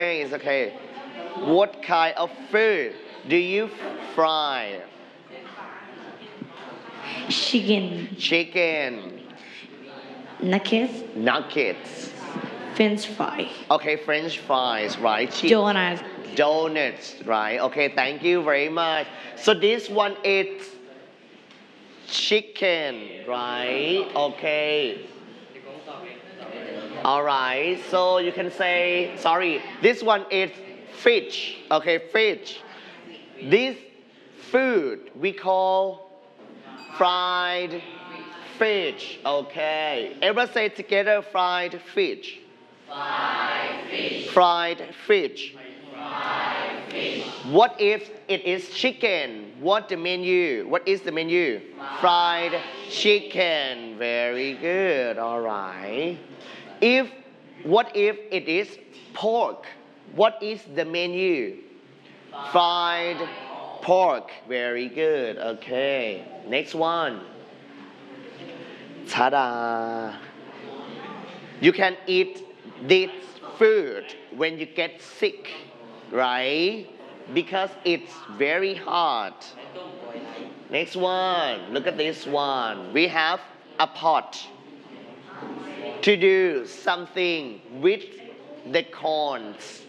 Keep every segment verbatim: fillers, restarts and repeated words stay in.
It's okay. What kind of food do you fry? Chicken. Chicken. Nuggets. Nuggets. French fry. Okay, French fries, right? Chi- Donut. Donuts, right? Okay, thank you very much. So this one is chicken, right? Okay. All right. So you can say, sorry, this one is fish. Okay, fish. This food we call fried fish. Okay. Everyone say together fried fish. Fried fish. Fried fish. What if it is chicken? What the menu? What is the menu? Fried chicken. Very good. All right. If what if it is pork? What is the menu? Fried pork. Very good. Okay. Next one. Ta-da. You can eat this food when you get sick, right? Because it's very hot. Next one. Look at this one. We have a pot to do something with the corns.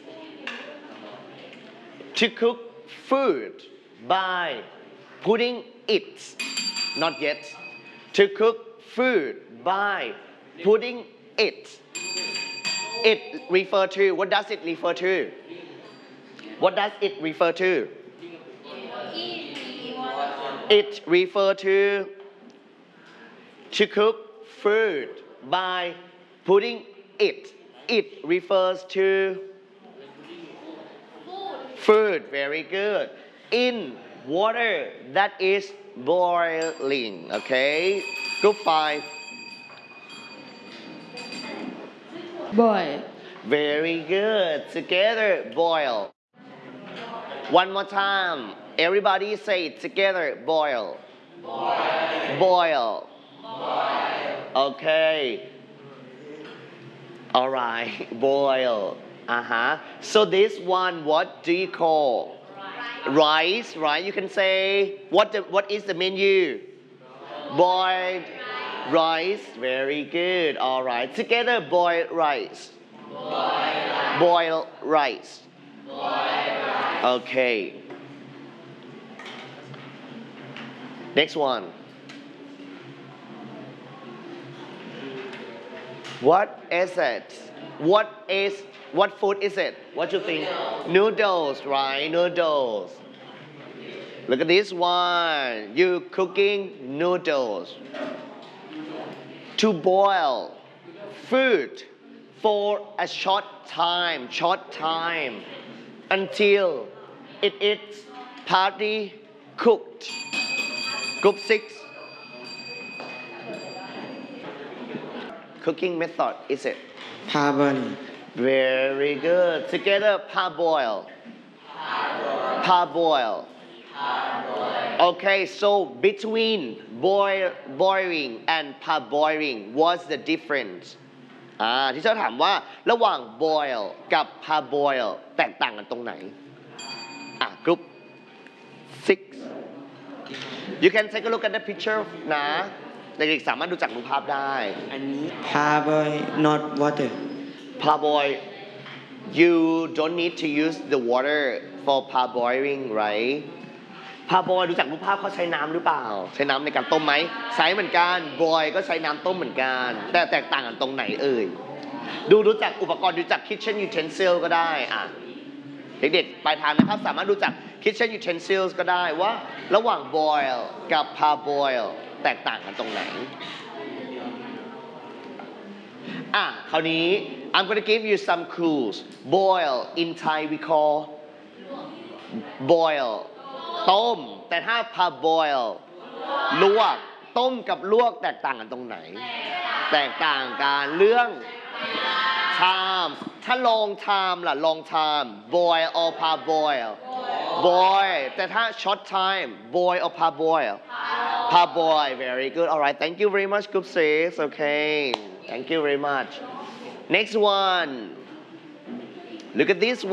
To cook food by putting it, not yet. To cook food by putting it. It refer to, what does it refer to? What does it refer to? It refer to to cook food by putting it. It refers to food. Very good. In water that is boiling. Okay. Group five. Boy. Very good. Together, boil. One more time. Everybody say it together. Boil. Boil. Boil. Okay. All right. Boil. Uh-huh. So this one, what do you call? Rice, right? You can say, what, the, what is the menu? Boiled rice. Very good. All right. Together, boiled rice. Boiled rice. Okay. Next one. What is it? What is what food is it? What you think? Noodles, right? Noodles. Look at this one. You cooking noodles. To boil food for a short time, short time, until it is partly cooked. Group six. Cooking method is it? Parboil. Very good. Together, parboil. Parboil. Okay, so between boil, boiling and parboiling, what's the difference? อ่าที่เขาถามว่าระหว่าง boil กับ parboil แตกต่างกันตรงไหนอ่ะ group six you can take a look at the picture นะเด็กๆสามารถดูจากรูปภาพได้อันนี้ parboil not water parboil you don't need to use the water for parboiling right parboil ดูจากรูปภาพเขาใช้น้ำหรือเปล่าใช้น้ำในการต้มไหมใช้เหมือนกัน boil ก็ใช้น้ำต้มเหมือนกันแต่แตกต่างกันตรงไหนเอ่ยดูรู้จักอุปกรณ์ดูจาก kitchen utensil ก็ได้อ่ะเด็กๆปลายทางนะครับสามารถดูจาก kitchen utensils ก็ได้ว่าระหว่าง boil กับ parboil แตกต่างกันตรงไหนอ่ะคราวนี้ I'm gonna give you some clues boil in Thai we call boil ต้มแต่ถ้า parboil ลวกต้มกับลวกแตกต่างกันตรงไหนแตกต่างกันเรื่อง time ถ้า long time ล่ะ long time boil or parboil boil แต่ถ้า short time boil or parboil parboil very good alright thank you very much group six okay thank you very much next one Look at this